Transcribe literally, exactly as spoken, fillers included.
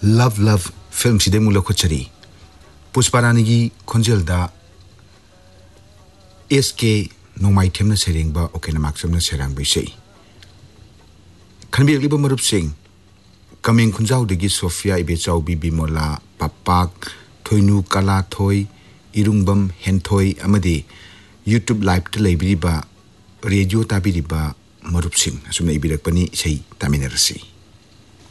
Love love film सिदे मुलो खुचरी Pushparani की खोंजेलदा S के नोमाई थेमना सेरेंगबा ओकेना माक्समना Sairang बिसै खनबिरलिबा मरुप Singh coming खुंजाउदगी Sophia इबेचाउबी Bimola पापाक थोइनु कला थोइ इरुंगबम हेनथोइ अमदि यूट्यूब लाइव त लेबिरिबा रेडियो ताबिरिबा मरुप सिंह असुमना इबिरकपनी इसै तामिनरसी।